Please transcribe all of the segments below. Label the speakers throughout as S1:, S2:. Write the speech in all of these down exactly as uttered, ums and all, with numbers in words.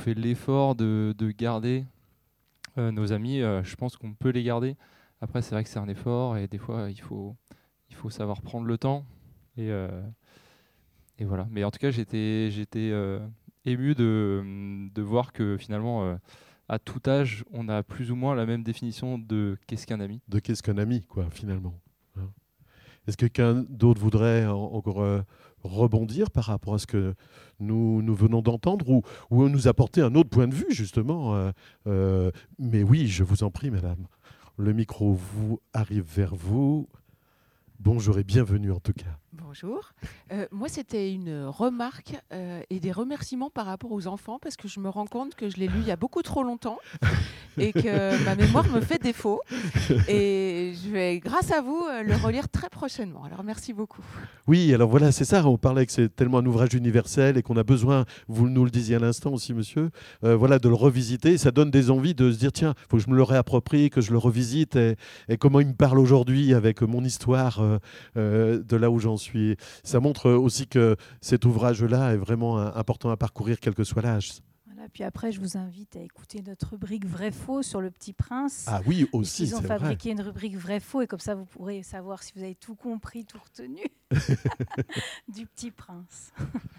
S1: fait l'effort de, de garder euh, nos amis, euh, je pense qu'on peut les garder. Après, c'est vrai que c'est un effort et des fois, il faut, il faut savoir prendre le temps. Et, euh, et voilà. Mais en tout cas, j'étais, j'étais euh, ému de, de voir que finalement, euh, à tout âge, on a plus ou moins la même définition de qu'est-ce qu'un ami.
S2: De qu'est-ce qu'un ami, quoi, finalement. Hein. Est-ce que quelqu'un d'autre voudrait en- encore euh, rebondir par rapport à ce que nous, nous venons d'entendre ou, ou nous apporter un autre point de vue, justement euh, euh, Mais oui, je vous en prie, madame. Le micro vous arrive vers vous. Bonjour et bienvenue en tout cas.
S3: Bonjour. Euh, moi, c'était une remarque euh, et des remerciements par rapport aux enfants parce que je me rends compte que je l'ai lu il y a beaucoup trop longtemps et que ma mémoire me fait défaut. Et je vais, grâce à vous, euh, le relire très prochainement. Alors, merci beaucoup.
S2: Oui, alors voilà, c'est ça. On parlait que c'est tellement un ouvrage universel et qu'on a besoin, vous nous le disiez à l'instant aussi, monsieur, euh, voilà, de le revisiter. Ça donne des envies de se dire, tiens, il faut que je me le réapproprie, que je le revisite et, et comment il me parle aujourd'hui avec mon histoire euh, euh, de là où j'en suis. Ça montre aussi que cet ouvrage-là est vraiment euh, important à parcourir, quel que soit l'âge.
S4: Voilà, puis après, je vous invite à écouter notre rubrique Vrai-Faux sur le Petit Prince.
S2: Ah oui, aussi,
S4: Ils ont
S2: c'est vrai.
S4: fabriqué une rubrique Vrai-Faux et comme ça, vous pourrez savoir si vous avez tout compris, tout retenu du Petit Prince.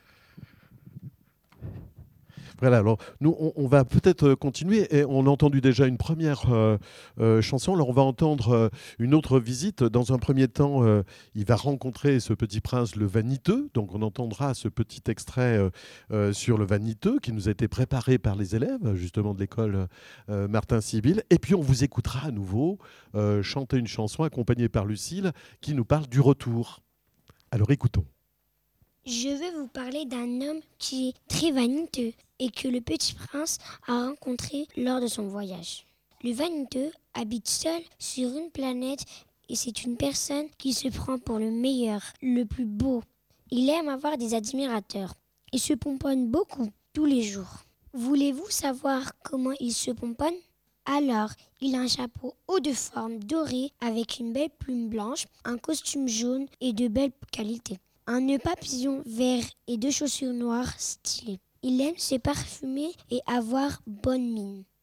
S2: Voilà, alors nous, on, on va peut-être continuer. Et on a entendu déjà une première euh, euh, chanson. Alors, on va entendre euh, une autre visite. Dans un premier temps, euh, il va rencontrer ce petit prince, le vaniteux. Donc, on entendra ce petit extrait euh, euh, sur le vaniteux qui nous a été préparé par les élèves, justement, de l'école euh, Martin Sibyl. Et puis, on vous écoutera à nouveau euh, chanter une chanson accompagnée par Lucille qui nous parle du retour. Alors, écoutons.
S5: Je vais vous parler d'un homme qui est très vaniteux et que le petit prince a rencontré lors de son voyage. Le vaniteux habite seul sur une planète et c'est une personne qui se prend pour le meilleur, le plus beau. Il aime avoir des admirateurs et se pomponne beaucoup tous les jours. Voulez-vous savoir comment il se pomponne ? Alors, il a un chapeau haut de forme doré avec une belle plume blanche, un costume jaune et de belle qualité. Un nœud papillon vert et deux chaussures noires stylées. Il aime se parfumer et avoir bonne mine.